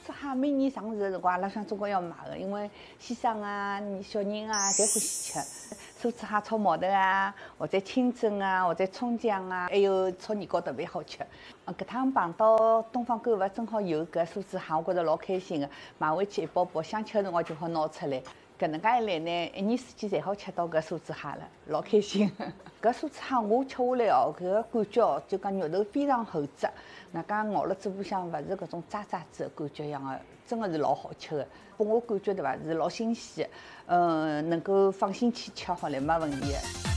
子蟹每年上市的辰光，阿拉想总归要买的，因为先生啊、小人啊，侪欢喜吃。酥子蟹炒毛豆啊，或者清蒸啊，或者葱姜啊，还有炒年糕特别好吃。搿趟碰到东方购物正好有搿酥子蟹，我觉着老开心的。买回去一包包，想吃的辰光就好拿出来。搿能介一来呢，一年四季侪好吃到搿酥子蟹了，老开心。搿酥子蟹我吃下来哦，搿个感觉哦，就讲肉头非常厚质，外加咬了嘴巴向勿是搿种渣渣子的感觉一样的，真的是老好吃的。拨我感觉对伐，是老新鲜的，能够放心去吃好了，没问题的。